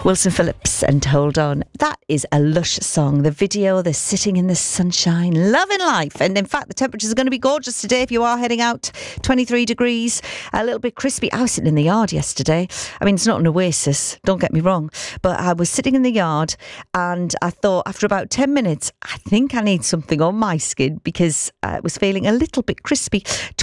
Wilson Phillips and Hold On. That is a lush song. The video, they're sitting in the sunshine, loving life. And in fact, the temperatures are going to be gorgeous today if you are heading out. 23 degrees, a little bit crispy. I was sitting in the yard yesterday. I mean, it's not an oasis, don't get me wrong. But I was sitting in the yard and I thought after about 10 minutes, I think I need something on my skin because I was feeling a little bit crispy.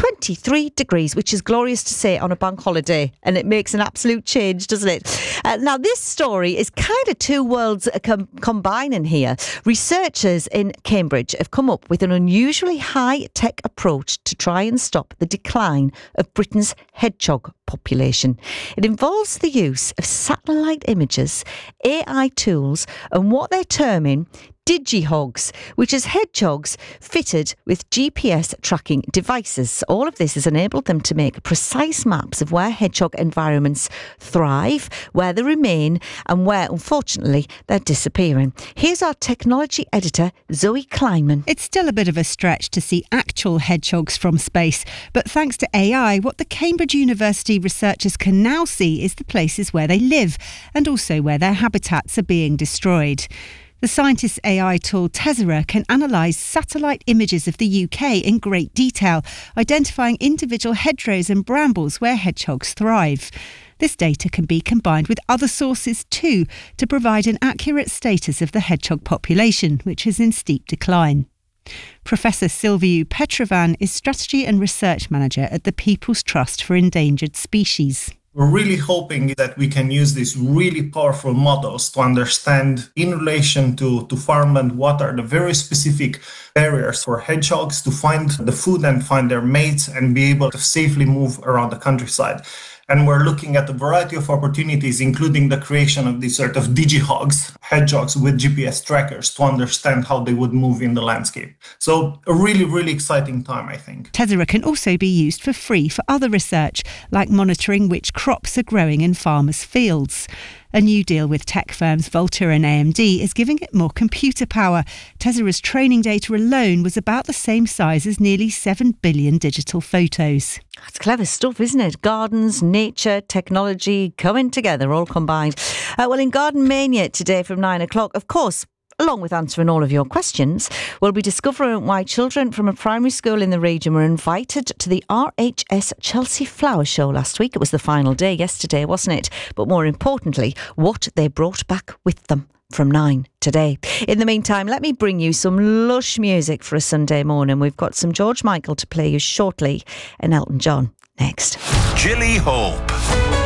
23 degrees, which is glorious to say on a bank holiday. And it makes an absolute change, doesn't it? Now, this story is kind of two worlds combining here. Researchers in Cambridge have come up with an unusually high-tech approach to try and stop the decline of Britain's hedgehog population. It involves the use of satellite images, AI tools, and what they're terming digihogs, which is hedgehogs fitted with GPS tracking devices. All of this has enabled them to make precise maps of where hedgehog environments thrive, where they remain, and where, unfortunately, they're disappearing. Here's our technology editor, Zoe Kleinman. It's still a bit of a stretch to see actual hedgehogs from space, but thanks to AI, what the Cambridge University researchers can now see is the places where they live and also where their habitats are being destroyed. The scientists' AI tool Tessera can analyse satellite images of the UK in great detail, identifying individual hedgerows and brambles where hedgehogs thrive. This data can be combined with other sources too to provide an accurate status of the hedgehog population, which is in steep decline. Professor Silviu Petrovan is Strategy and Research Manager at the People's Trust for Endangered Species. We're really hoping that we can use these really powerful models to understand in relation to farmland what are the very specific barriers for hedgehogs to find the food and find their mates and be able to safely move around the countryside. And we're looking at a variety of opportunities, including the creation of these sort of digihogs, hedgehogs with GPS trackers to understand how they would move in the landscape. So a really, really exciting time, I think. Tessera can also be used for free for other research, like monitoring which crops are growing in farmers' fields. A new deal with tech firms Vultr and AMD is giving it more computer power. Tessera's training data alone was about the same size as nearly 7 billion digital photos. That's clever stuff, isn't it? Gardens, nature, technology coming together, all combined. Well, in Garden Mania today from 9 o'clock, of course, along with answering all of your questions, we'll be discovering why children from a primary school in the region were invited to the RHS Chelsea Flower Show last week. It was the final day yesterday, wasn't it? But more importantly, what they brought back with them from 9 today. In the meantime, let me bring you some lush music for a Sunday morning. We've got some George Michael to play you shortly and Elton John next. Gilly Hope.